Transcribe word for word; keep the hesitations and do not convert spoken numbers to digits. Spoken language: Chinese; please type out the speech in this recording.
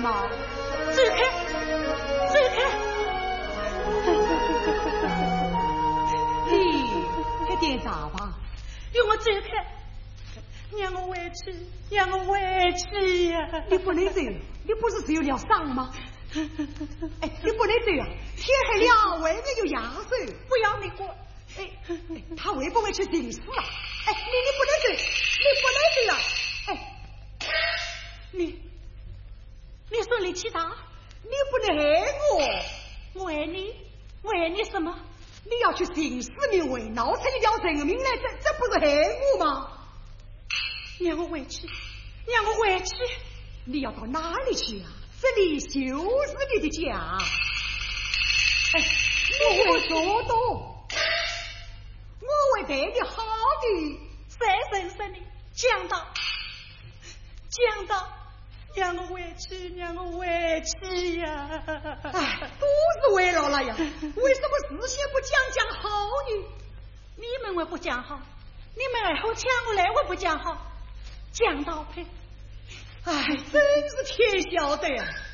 嘛？走开，走开！ 你快点走吧， 让我走开，让我回去，让我回去呀！ 你不能走，你不是受了伤吗？哎，你不能走啊！天黑了，外面有亚兽， 不要你过。 哎，他会不会去行事啊？哎，你你不能走，你不能走啊！哎， 你你说你气他， 你不能害我，我爱你，我爱你什么？ 你要去行使名位，闹成一条人命来，这这不是害我吗？ 让我回去，让我回去！ 你要到哪里去啊？这里就是你的家。哎，你会说动，我会对你好的。 谁神神的讲道，讲道，让我回去，让我回去呀！ 哎，都是为了那样，为什么事先不讲讲好呢？ 你们为不讲好，你们爱好抢我来，我不讲好，讲道配。 哎，真是天晓得呀！